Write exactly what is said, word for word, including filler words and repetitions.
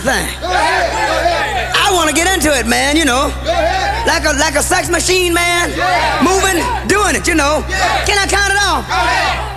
thing. I want to get into it, man, you know. Like a, like a sex machine, man. Moving, doing it, you know. Can I count it off?